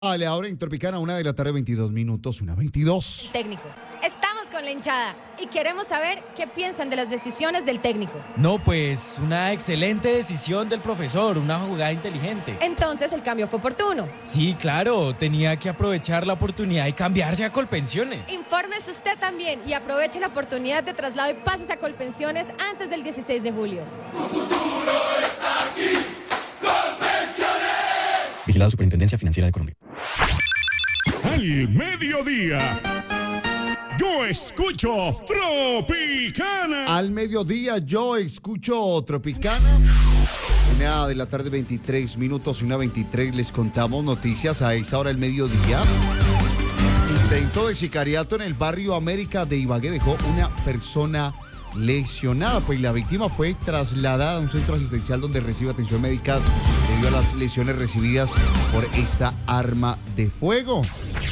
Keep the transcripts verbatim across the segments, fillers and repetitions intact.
Vale, ahora en Tropicana, una de la tarde, veintidós minutos, una veintidós. Técnico. Estamos con la hinchada y queremos saber qué piensan de las decisiones del técnico. No, pues una excelente decisión del profesor, una jugada inteligente. Entonces el cambio fue oportuno. Sí, claro, tenía que aprovechar la oportunidad y cambiarse a Colpensiones. Infórmese usted también y aproveche la oportunidad de traslado y pases a Colpensiones antes del dieciséis de julio. Tu futuro está aquí. Colpensiones. Vigilado Superintendencia Financiera de Colombia. Al mediodía, yo escucho Tropicana. Al mediodía yo escucho Tropicana. Una de la tarde, veintitrés minutos y una veintitrés. Les contamos noticias a esa hora del mediodía. Intento de sicariato en el barrio América de Ibagué dejó una persona lesionada, pues la víctima fue trasladada a un centro asistencial donde recibe atención médica debido a las lesiones recibidas por esta arma de fuego.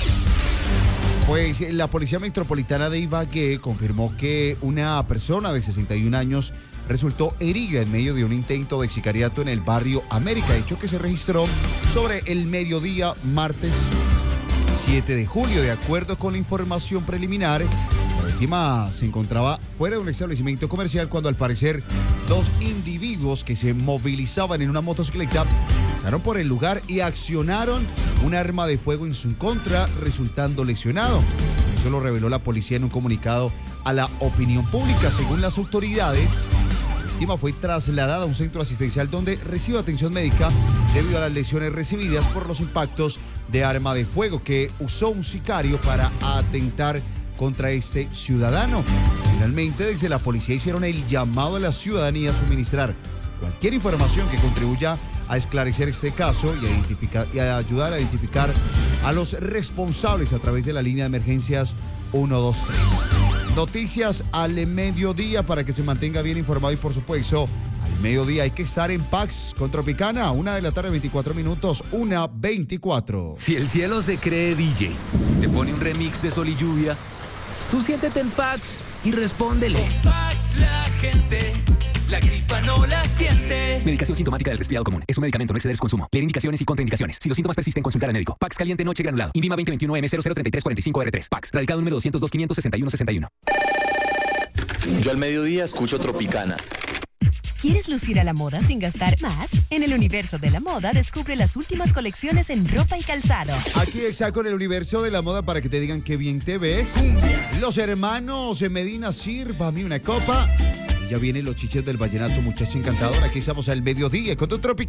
Pues la Policía Metropolitana de Ibagué confirmó que una persona de sesenta y un años resultó herida en medio de un intento de sicariato en el barrio América, hecho que se registró sobre el mediodía martes siete de julio. De acuerdo con la información preliminar, la víctima se encontraba fuera de un establecimiento comercial cuando al parecer dos individuos que se movilizaban en una motocicleta pasaron por el lugar y accionaron un arma de fuego en su contra, resultando lesionado. Eso lo reveló la policía en un comunicado a la opinión pública. Según las autoridades, la víctima fue trasladada a un centro asistencial donde recibe atención médica debido a las lesiones recibidas por los impactos de arma de fuego que usó un sicario para atentar contra este ciudadano. Finalmente, desde la policía hicieron el llamado a la ciudadanía a suministrar cualquier información que contribuya a esclarecer este caso y a, identificar, y a ayudar a identificar a los responsables a través de la línea de emergencias uno dos tres. Noticias al mediodía para que se mantenga bien informado y por supuesto al mediodía hay que estar en Pax con Tropicana, una de la tarde, veinticuatro minutos, una veinticuatro. Si el cielo se cree D J, te pone un remix de Sol y Lluvia, tú siéntete en Pax y respóndele. Con Pax la gente, la gripa no la siente. Medicación sintomática del resfriado común. Es un medicamento, no exceder su consumo. Leer indicaciones y contraindicaciones. Si los síntomas persisten, consultar al médico. Pax caliente noche granulado. Invima veinte veintiuno M cero cero treinta y tres cuarenta y cinco R tres. Pax. Radicado número doscientos dos quinientos sesenta y uno sesenta y uno. Yo al mediodía escucho Tropicana. ¿Quieres lucir a la moda sin gastar más? En el universo de la moda descubre las últimas colecciones en ropa y calzado. Aquí está con el universo de la moda para que te digan qué bien te ves. Los hermanos en Medina, sírvame una copa. Y ya vienen los chiches del vallenato, muchacha encantadora. Aquí estamos al mediodía con tu Tropicana.